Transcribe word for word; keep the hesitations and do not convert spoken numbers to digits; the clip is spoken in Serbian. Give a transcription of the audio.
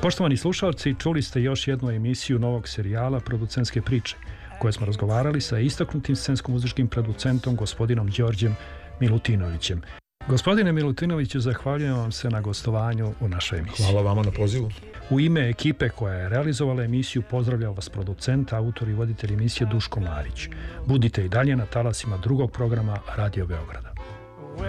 Poštovani slušalci, čuli ste još jednu emisiju novog serijala Producentske priče, koje smo razgovarali sa istaknutim scensko-muzičkim producentom gospodinom Đorđem Milutinovićem. Gospodine Milutinoviću, zahvaljujem vam se na gostovanju u našoj emisiji. Hvala vama na pozivu. U ime ekipe koja je realizovala emisiju pozdravljam vas producent, autor i voditelj emisije Duško Marić. Budite i dalje na talasima drugog programa Radio Beograda.